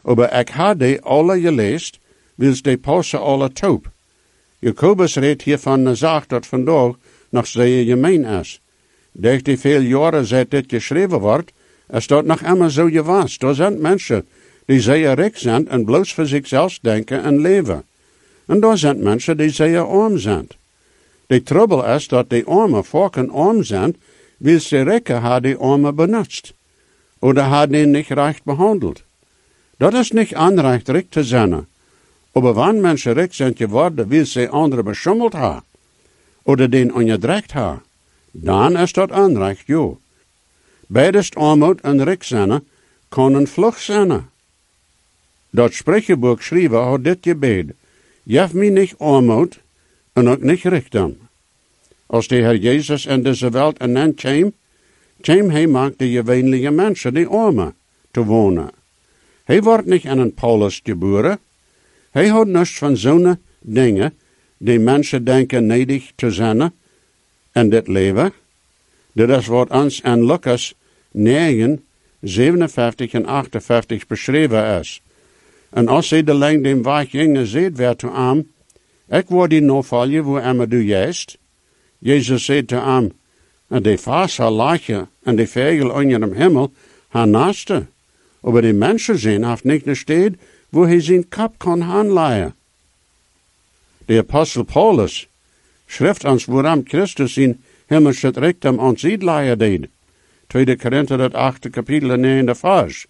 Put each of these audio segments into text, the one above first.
Aber ik ha die alle geleest, wils die passen alle taub. Jakobus redt hier van een zaak dat vandaag nog zeer gemeen is. Durch die veel jaren seit dit geschreven wordt, is dat nog immer zo geweest. Er zijn mensen die zeer rijk zijn en bloos voor zichzelf denken en leven. En er zijn mensen die zeer arm zijn. De trouble is dat die armen volken arm zijn, wils de rijken haar die armen benutzt. Oder haar die niet recht behandeld. Dat is niet aanrecht rijk te zijn. Aber wanneer mensen rijk zijn geworden, wils ze anderen beschummeld haar, oder den onderdrukt haar, dan is dat aanrecht, jo. Beides armoed en rijk zijn, kunnen vlug zijn. Dat spreekboek schrijven had dit gebed: Geef mij niet armoed en ook niet rijkdom. Als de Heer Jezus in deze wereld en dan kwam hij maakt de gewöhnliche mensen, die armen, te wonen. Hij wordt niet in een Paulus geboren. Hij had niets van zo'n dingen, die mensen denken nedig te zijn in dit leven. Dit is wat ons in Lucas 9, 57 en 58 beschreven is. En als hij de lang dem weg gingen, zeid werd te hem: Ik word die nou vallen, wo immer du jest. Jezus zei te hem: De vaas haar lachen en de vogel onder dem Himmel haar naaste. Aber die mensen zijn haft niet een steed, wo hij zijn kap kan aanleien. De apostel Paulus schrift ons waarom Christus zijn himmelsche rijkdom ons uitleien deed. 2 Korinther dat 8 kapitel 9 vers.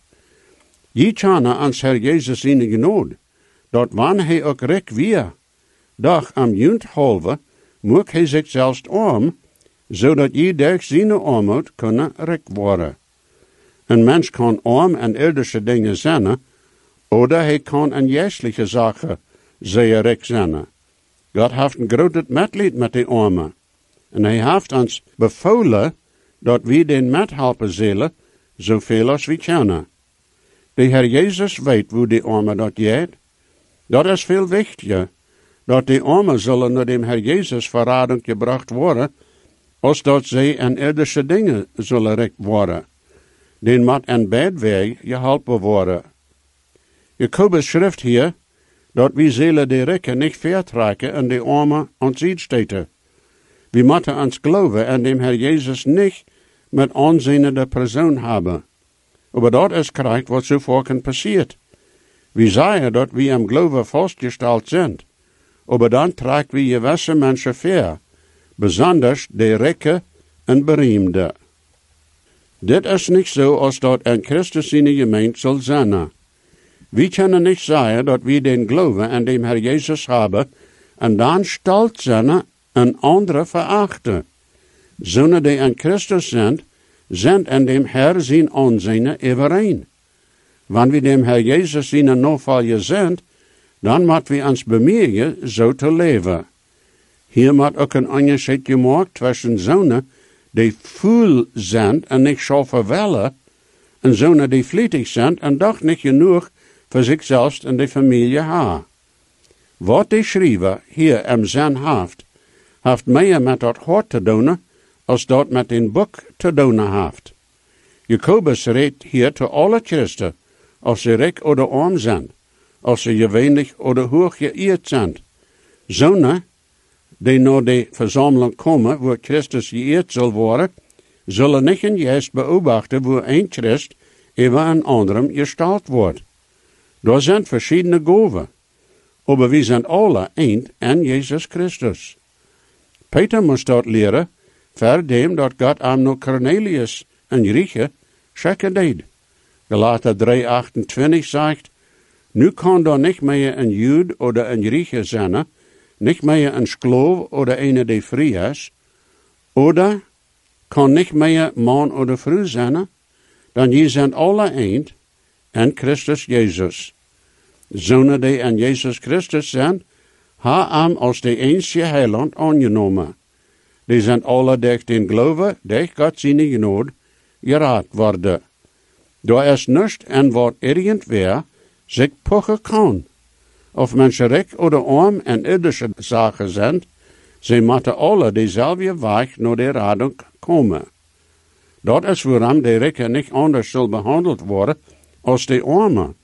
Je kennen ons Herr Jezus zijn genode, dat wanneer hij ook rijk weer, doch am junthalve moet hij zichzelf arm, zodat je durch zijn armoed kunnen rijk worden. Een mens kan arm en irdische dingen zijn, oder hij kan in geestelijke zaken zeer rijk zijn. God heeft een groot medlied met de armen. En hij heeft ons bevolen dat we den methelpen zullen, zoveel als we kunnen. De Heer Jezus weet hoe de armen dat gaat. Dat is veel wichtiger, dat de armen zullen naar dem Heer Jezus verraden gebracht worden, als dat zij in irdische dingen zullen rijk worden. Den moet in bedweg geholpen worden. Jakobus schrift hier, dat we zullen de rijken niet vertrekken en de armen ons uitsteken. We moeten ons geloven en dem Herr Jezus niet met aanzienende persoon hebben. Aber dat is krijgt wat zo vaak passiert. We zeggen dat we am geloven vastgesteld zijn, aber dan trekt we gewisse mensen ver, besonders de rijken en beroemden. Dit is niet zo als dat in Christus zijn gemeente zal zijn. We kunnen niet zeggen dat we den geloven en dem Herr Jezus hebben, en dan stelt zijn en anderen verachten. Zonen die in Christus zijn in dem Herr zijn aanzien overeen. Wanneer we dem Herr Jezus zijn navolger zijn, dan moeten we ons bemühen zo te leven. Hier moet ook een onderscheid gemaakt tussen zonen die voel zijn en niet schaffen willen, en zonen die vlietig zijn en toch niet genoeg voor zichzelf en de familie hebben. Wat die schrijver hier im zin heeft meer met dat hart te doen, als dat met een boek te doen heeft. Jakobus redt hier te alle christen, als ze rijk oder arm zijn, als ze gewöhnlich oder hoog geëerd zijn. Zonen die naar de verzameling komen, waar Christus geëerd zal worden, zullen niet in juist beobachten, waar een Christ over een anderem gesteld wordt. Er zijn verschillende gaven, aber we zijn alle één in Jezus Christus. Peter moest dat leren, verdem dat God aan naar Cornelius en Griechen schikken deed. Galater 3:28 zegt: Nu kan er niet meer een Jood oder een Grieche zijn, niet meer een Sklav oder eine die vrij is, oder kan niet meer man oder vrouw zijn, dan je zijn alle één in Christus Jezus. Zonen die in Jezus Christus zijn, ha hem als de enige heiland aangenomen. Die zijn alle durch den geloven, durch God zijn genade, geraad worden. Daar is niets en wat irgendwer zich puchen kan. Of mensen rijk oder arm en irdische zaken zijn, ze moeten alle dezelfde weg naar de radung komen. Dat is waarom de rijken niet anders zal behandeld worden als de armen.